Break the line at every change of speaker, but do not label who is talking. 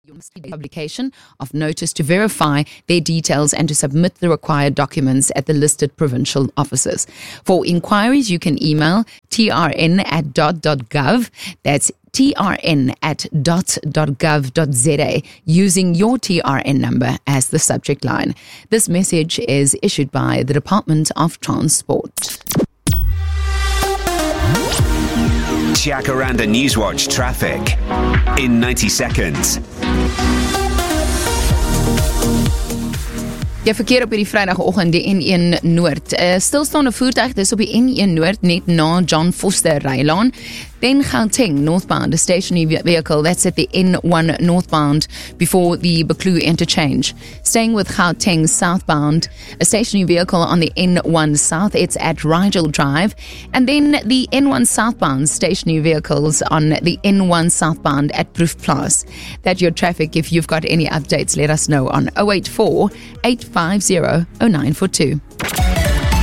Publication of notice to verify their details and to submit the required documents at the listed provincial offices. For inquiries, you can email trn@dot.gov. That's trn@dot.gov.za using your TRN number as the subject line. This message is issued by the Department of Transport.
Jacaranda Newswatch traffic in 90 seconds.
Ja, verkeer op hierdie Vrydagoggend die N1 Noord. Stilstaande voertuig, dis op die N1 Noord net na John Foster Rylaan. Then Gauteng northbound, a stationary vehicle that's at the N1 northbound before the Buccleuch interchange. Staying with Gauteng southbound, a stationary vehicle on the N1 south, it's at Rigel Drive. And then the N1 southbound stationary vehicles on the N1 southbound at Proefplaas. That's your traffic. If you've got any updates, let us know on 084 850 0942.